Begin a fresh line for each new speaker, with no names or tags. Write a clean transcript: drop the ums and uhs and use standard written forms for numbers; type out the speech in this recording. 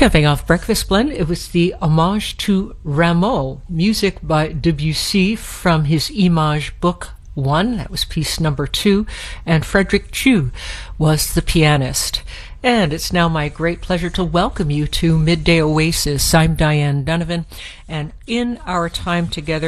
Camping off Breakfast Blend, it was the Homage to Rameau, music by Debussy from his Images Book 1, that was piece number 2, and Frederick Chu was the pianist. And it's now my great pleasure to welcome you to Midday Oasis. I'm Diane Donovan, and in our time together,